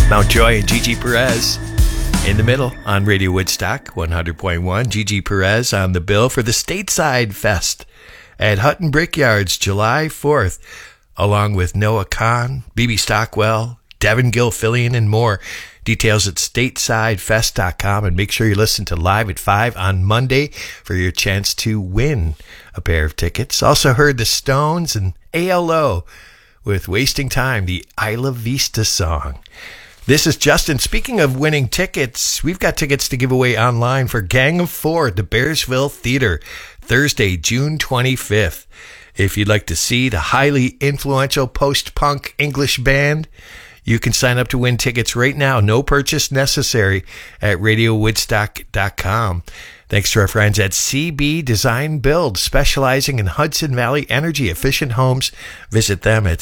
Mountjoy and Gigi Perez in the middle on Radio Woodstock 100.1. Gigi Perez on the bill for the Stateside Fest at Hutton Brickyards July 4th, along with Noah Kahn, BB Stockwell, Devin Gilfillian, and more. Details at statesidefest.com, and make sure you listen to Live at 5 on Monday for your chance to win a pair of tickets. Also heard the Stones and ALO with Wasting Time, the Isla Vista song. This is Justin. Speaking of winning tickets, we've got tickets to give away online for Gang of Four at the Bearsville Theater, Thursday, June 25th. If you'd like to see the highly influential post-punk English band, you can sign up to win tickets right now. No purchase necessary at radiowoodstock.com. Thanks to our friends at CB Design Build, specializing in Hudson Valley energy efficient homes. Visit them at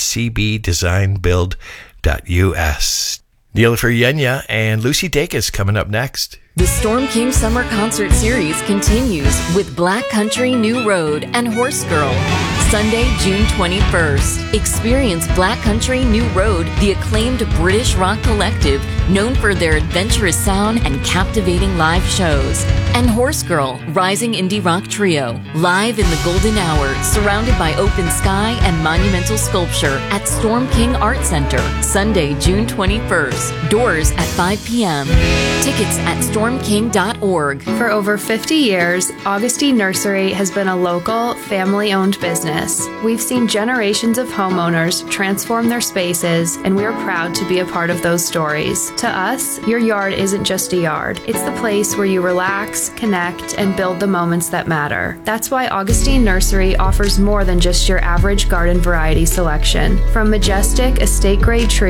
cbdesignbuild.us. Nilufer Yenya and Lucy Dacus coming up next. The Storm King Summer Concert Series continues with Black Country New Road and Horse Girl. Sunday, June 21st. Experience Black Country New Road, the acclaimed British rock collective known for their adventurous sound and captivating live shows. And Horse Girl, rising indie rock trio, live in the golden hour, surrounded by open sky and monumental sculpture at Storm King Art Center. Sunday, June 21st. Doors at 5 p.m. Tickets at stormking.org. For over 50 years, Augustine Nursery has been a local, family-owned business. We've seen generations of homeowners transform their spaces, and we're proud to be a part of those stories. To us, your yard isn't just a yard. It's the place where you relax, connect, and build the moments that matter. That's why Augustine Nursery offers more than just your average garden variety selection. From majestic estate-grade trees